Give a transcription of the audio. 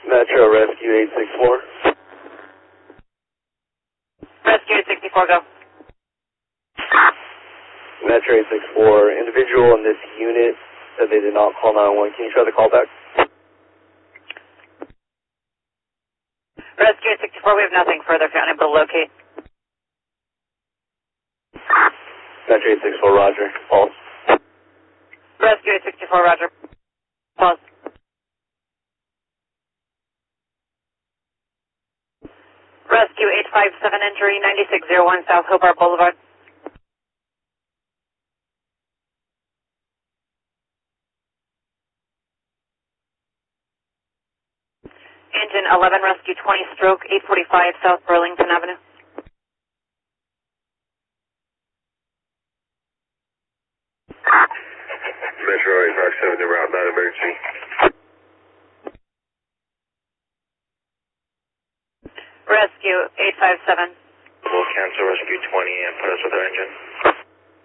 Metro Rescue 864. Rescue 864, go. Metro 864. Individual in this unit said they did not call 911. Can you try the callback? Rescue 864, we have nothing further if you're unable to locate. Metro 864, roger. Pulse. Rescue 864, roger. Pause. Rescue 857, injury 9601 South Hobart Boulevard. Engine 11, Rescue 20, stroke 845 South Burlington Avenue. Metro 857, route 9 emergency. Rescue 857. We'll cancel Rescue 20 and put us with our engine.